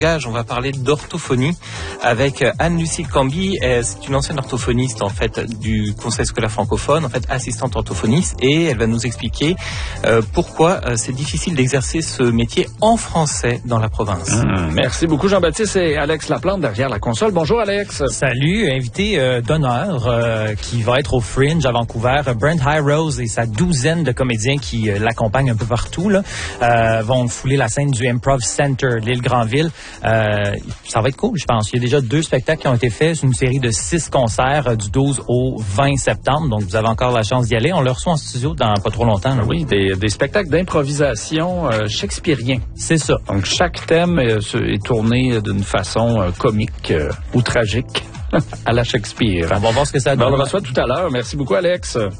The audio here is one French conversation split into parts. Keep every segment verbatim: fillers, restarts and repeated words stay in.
On va parler d'orthophonie avec Anne-Lucie Cambi. C'est une ancienne orthophoniste en fait du Conseil scolaire francophone, en fait assistante orthophoniste, et elle va nous expliquer euh, pourquoi euh, c'est difficile d'exercer ce métier en français dans la province. Mmh, merci beaucoup Jean-Baptiste et Alex Laplante derrière la console. Bonjour Alex. Salut, invité euh, d'honneur euh, qui va être au Fringe à Vancouver. Brent Highrose et sa douzaine de comédiens qui euh, l'accompagnent un peu partout là, euh, vont fouler la scène du Improv Center de l'île Granville. Euh, ça va être cool, je pense. Il y a déjà deux spectacles qui ont été faits. C'est une série de six concerts euh, du douze au vingt septembre. Donc, vous avez encore la chance d'y aller. On le reçoit en studio dans pas trop longtemps. Là. Oui, des, des spectacles d'improvisation euh, shakespearien. C'est ça. Donc, chaque thème est, est tourné d'une façon euh, comique euh, ou tragique à la Shakespeare. On va voir ce que ça donne. Ben, on le reçoit tout à l'heure. Merci beaucoup, Alex. Le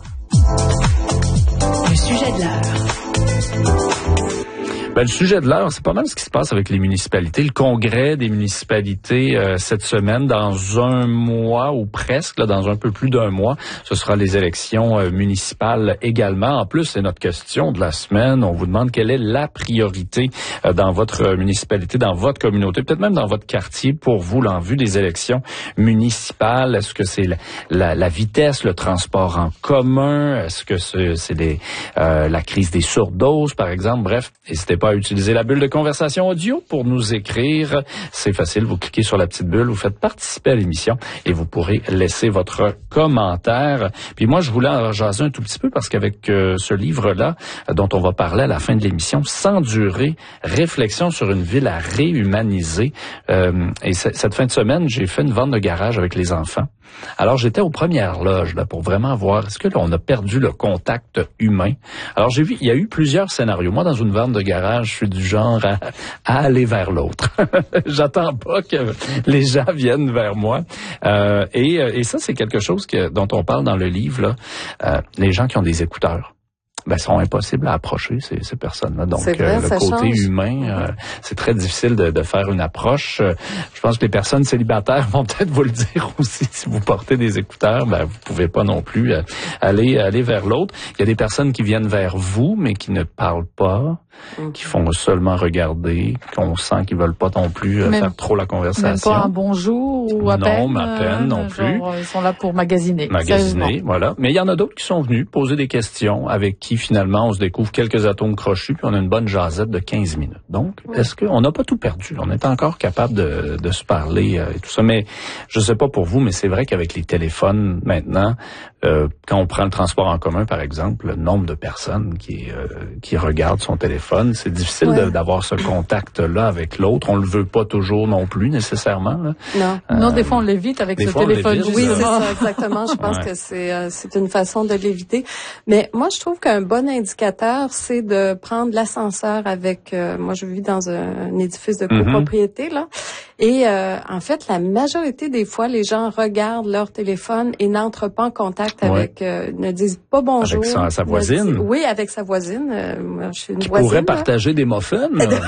sujet de l'heure. Ben, le sujet de l'heure, c'est pas mal ce qui se passe avec les municipalités. Le congrès des municipalités euh, cette semaine, dans un mois ou presque, là, dans un peu plus d'un mois, ce sera les élections euh, municipales également. En plus, c'est notre question de la semaine. On vous demande quelle est la priorité euh, dans votre municipalité, dans votre communauté, peut-être même dans votre quartier pour vous, là, en vue des élections municipales. Est-ce que c'est la, la, la vitesse, le transport en commun? Est-ce que c'est, c'est les, euh, la crise des surdoses, par exemple? Bref, n'hésitez pas à utiliser la bulle de conversation audio pour nous écrire. C'est facile, vous cliquez sur la petite bulle, vous faites participer à l'émission et vous pourrez laisser votre commentaire. Puis moi, je voulais en jaser un tout petit peu parce qu'avec euh, ce livre-là, euh, dont on va parler à la fin de l'émission, Sans durée, réflexion sur une ville à réhumaniser. Euh, et c- cette fin de semaine, j'ai fait une vente de garage avec les enfants. Alors, j'étais aux premières loges là, pour vraiment voir, est-ce que là, on a perdu le contact humain? Alors, j'ai vu, il y a eu plusieurs scénarios. Moi, dans une vente de garage, je suis du genre à, à aller vers l'autre. J'attends pas que les gens viennent vers moi. Euh, et, et ça, c'est quelque chose que, dont on parle dans le livre, là. Euh, les gens qui ont des écouteurs. Ben, sont impossibles à approcher, ces, ces personnes-là. Donc, vrai, euh, le côté change. humain, euh, c'est très difficile de, de faire une approche. Euh, je pense que les personnes célibataires vont peut-être vous le dire aussi. Si vous portez des écouteurs, ben, vous pouvez pas non plus euh, aller aller vers l'autre. Il y a des personnes qui viennent vers vous, mais qui ne parlent pas, mm. qui font seulement regarder, qu'on sent qu'ils veulent pas non plus euh, même, faire trop la conversation. Même pas un bonjour ou à non, peine. Non, à peine non euh, plus. Genre, ils sont là pour magasiner. Magasiner, voilà. Mais il y en a d'autres qui sont venus poser des questions avec qui finalement on se découvre quelques atomes crochus puis on a une bonne jasette de quinze minutes. Donc, oui. Est-ce qu'on n'a pas tout perdu? On est encore capable de, de se parler euh, et tout ça. Mais je sais pas pour vous, mais c'est vrai qu'avec les téléphones maintenant, euh, quand on prend le transport en commun, par exemple, le nombre de personnes qui euh, qui regardent son téléphone, c'est difficile ouais. de, d'avoir ce contact-là avec l'autre. On le veut pas toujours non plus nécessairement. Là. Non, euh, non, des fois on l'évite avec ce téléphone. Oui, c'est ça, exactement. Je pense ouais. que c'est euh, c'est une façon de l'éviter. Mais moi, je trouve qu'un bon indicateur, c'est de prendre l'ascenseur avec. Euh, moi, je vis dans un, un édifice de copropriété mm-hmm. là, et euh, en fait, la majorité des fois, les gens regardent leur téléphone et n'entrent pas en contact ouais. avec, euh, ne disent pas bonjour. Avec sa, sa voisine. Disent, oui, avec sa voisine. Euh, moi, je suis une qui voisine. Pourrait là. partager des muffins.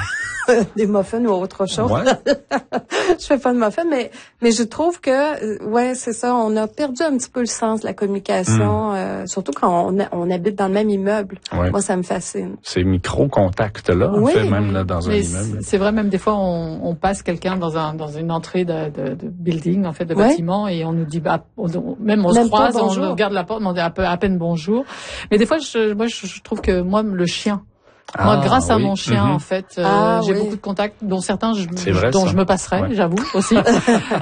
Des muffins ou autre chose. Ouais. Je fais pas de muffins, mais mais je trouve que ouais, c'est ça. On a perdu un petit peu le sens de la communication, mm. euh, surtout quand on, on habite dans le même immeuble. Ouais. Moi, ça me fascine. Ces micro-contacts-là, oui. en fait, même là, dans un mais immeuble. C'est vrai, même des fois, on, on passe quelqu'un dans un dans une entrée de, de, de building, en fait, de ouais. bâtiment, et on nous dit, bah, on, même on même se croise, on regarde la porte, on dit à, peu, à peine bonjour. Mais des fois, je, moi, je, je trouve que moi, le chien. Moi, ah, grâce à oui. mon chien, mm-hmm. en fait, euh, ah, j'ai oui. beaucoup de contacts, dont certains, je, vrai, dont ça. je me passerai, ouais. j'avoue aussi. euh,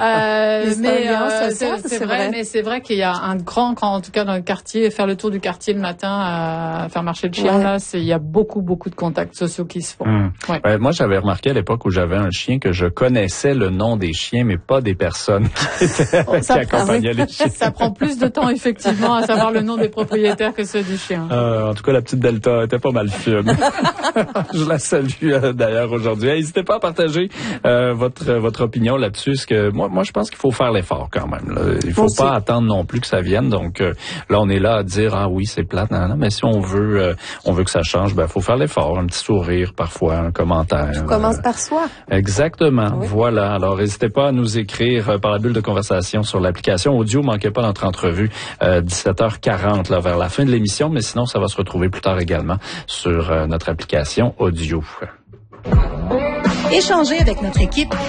mais euh, c'est, c'est, c'est vrai, vrai, mais c'est vrai qu'il y a un grand, grand, en tout cas dans le quartier, faire le tour du quartier le matin, à faire marcher le chien, ouais. là, c'est il y a beaucoup, beaucoup de contacts sociaux qui se font. Mm. Ouais. Ouais, moi, j'avais remarqué à l'époque où j'avais un chien que je connaissais le nom des chiens, mais pas des personnes qui, étaient, oh, qui accompagnaient les chiens. Ça prend plus de temps effectivement à savoir le nom des propriétaires que ceux du chien. Euh, en tout cas, la petite Delta était pas mal fine. Je la salue euh, d'ailleurs aujourd'hui. N'hésitez pas à partager euh, votre votre opinion là-dessus. Parce que moi, moi, je pense qu'il faut faire l'effort quand même. Là. Il faut Aussi. pas attendre non plus que ça vienne. Donc euh, là, on est là à dire ah oui, c'est plate, non, non. Mais si on veut, euh, on veut que ça change, ben faut faire l'effort, un petit sourire parfois, un commentaire. On commence euh, par soi. Exactement. Oui. Voilà. Alors, n'hésitez pas à nous écrire euh, par la bulle de conversation sur l'application audio. Manquez pas notre entrevue euh, dix-sept heures quarante là vers la fin de l'émission. Mais sinon, ça va se retrouver plus tard également sur euh, notre application audio. Échangez avec notre équipe